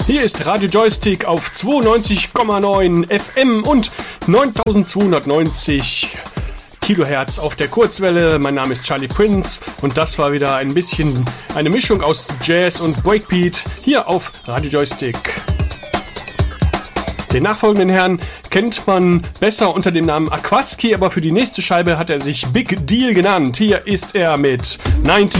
Hier ist Radio Joystick auf 92,9 FM und 9290 Kilohertz auf der Kurzwelle. Mein Name ist Charlie Prince und das war wieder ein bisschen eine Mischung aus Jazz und Breakbeat hier auf Radio Joystick. Den nachfolgenden Herrn kennt man besser unter dem Namen Aquaski, aber für die nächste Scheibe hat er sich Big Deal genannt. Hier ist er mit 19